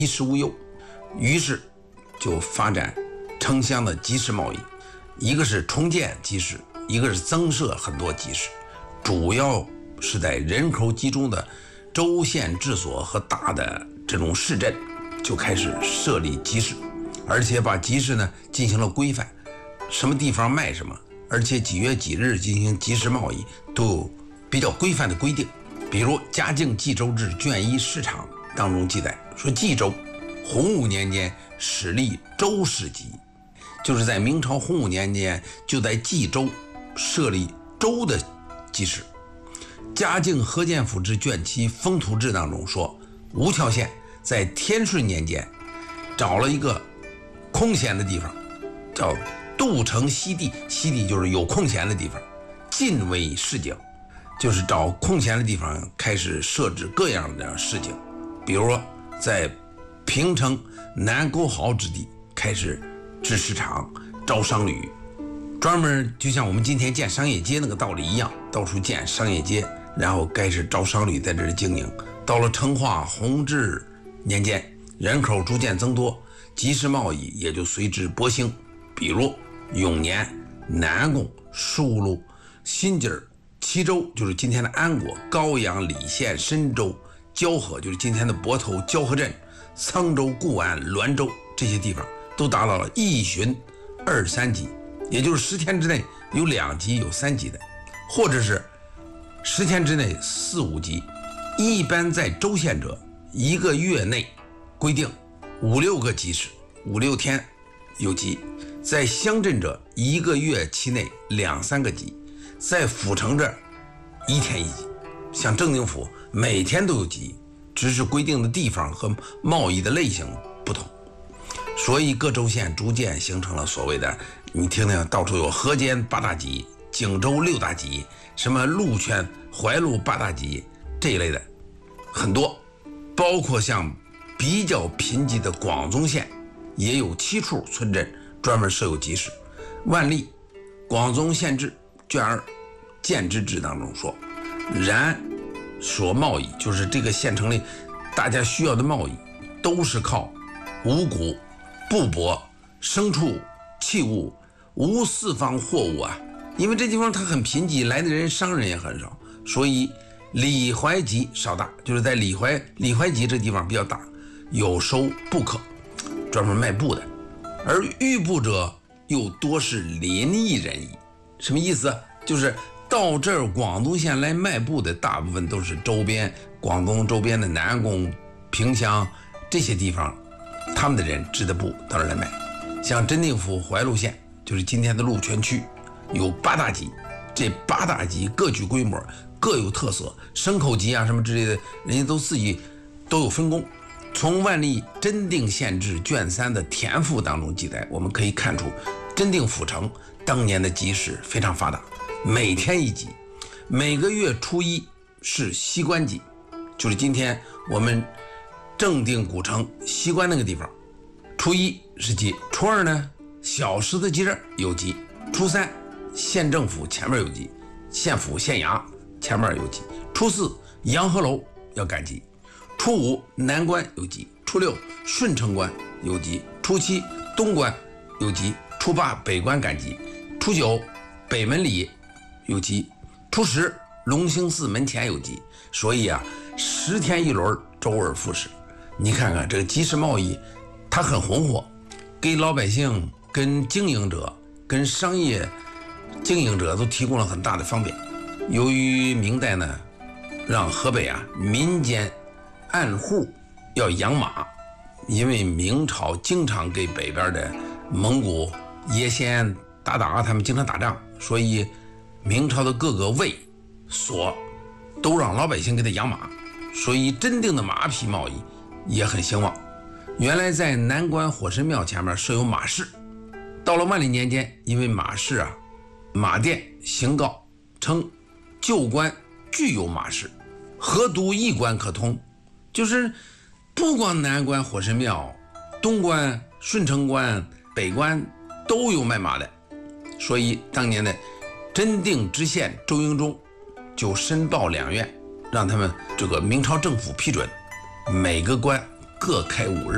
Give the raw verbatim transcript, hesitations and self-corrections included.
衣食无忧，于是就发展城乡的集市贸易，一个是重建集市，一个是增设很多集市，主要是在人口集中的州县治所和大的这种市镇就开始设立集市，而且把集市呢进行了规范，什么地方卖什么，而且几月几日进行集市贸易都有比较规范的规定。比如《嘉靖冀州志》卷一市场当中记载说，冀州洪武年间始立州市集，就是在明朝洪武年间就在冀州设立州的集市。嘉靖河间府志卷七风土志当中说，吴桥县在天顺年间找了一个空闲的地方，叫杜城西地，西地就是有空闲的地方，尽为市井，就是找空闲的地方开始设置各样的市井，比如说在平城南沟壕之地开始置市场、招商旅，专门就像我们今天建商业街那个道理一样，到处建商业街，然后开始招商旅在这里经营。到了成化、弘治年间，人口逐渐增多，集市贸易也就随之勃兴，比如永年、南宫、树路、新津、齐州就是今天的安国、高阳、礼县、深州、蛟河就是今天的泊头、蛟河镇、沧州、固安、滦州，这些地方都达到了一旬二三级，也就是十天之内有两级有三级的，或者是十天之内四五级。一般在州县者一个月内规定五六个集市，五六天有集；在乡镇者一个月期内两三个集；在府城这儿一天一集。像正定府每天都有集，只是规定的地方和贸易的类型不同，所以各州县逐渐形成了所谓的，你听听，到处有河间八大集、景州六大集、什么鹿圈、怀路八大集这一类的很多，包括像比较贫瘠的广宗县也有七处村镇专门设有集市。万历广宗县志卷二建制志当中说，然所贸易就是这个县城里大家需要的贸易都是靠五谷、布帛、牲畜、器物、无四方货物啊，因为这地方它很贫瘠，来的人商人也很少，所以李怀集少大，就是在李怀李怀集这地方比较大，有收布客，专门卖布的，而遇布者又多是邻邑人矣。什么意思？就是到这儿广东县来卖布的大部分都是周边广东周边的南宫、萍乡这些地方，他们的人织的布到这儿来卖。像真定府怀路县就是今天的鹿泉区有八大集，这八大集各具规模，各有特色，牲口集啊什么之类的，人家都自己都有分工。从万历真定县志卷三的田赋当中记载，我们可以看出真定府城当年的集市非常发达，每天一集，每个月初一是西关集，就是今天我们正定古城西关那个地方，初一是集，初二呢小石子集这儿有集，初三县政府前面有集，县府县衙前面有集，初四洋河楼要赶集，初五南关有集，初六顺城关有集，初七东关有集，初八北关赶集，初九北门里有集，初十龙兴寺门前有集。所以啊，十天一轮，周而复始。你看看这个集市贸易它很红火，给老百姓跟经营者跟商业经营者都提供了很大的方便。由于明代呢让河北啊民间按户要养马，因为明朝经常给北边的蒙古、耶仙、鞑靼他们经常打仗，所以明朝的各个卫所都让老百姓给他养马，所以真定的马匹贸易也很兴旺。原来在南关火神庙前面设有马市，到了万历年间，因为马市啊马店行告称旧关具有马市，何独一关可通，就是不光南关火神庙，东关、顺城关、北关都有卖马的。所以当年的真定知县周应忠就申报两院，让他们这个明朝政府批准，每个关各开五日。